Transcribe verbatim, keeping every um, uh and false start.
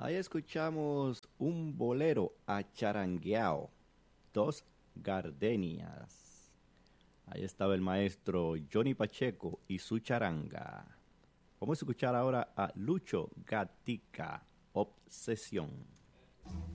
Ahí escuchamos un bolero acharangueao, dos gardenias. Ahí estaba el maestro Johnny Pacheco y su charanga. Vamos a escuchar ahora a Lucho Gatica, Obsesión.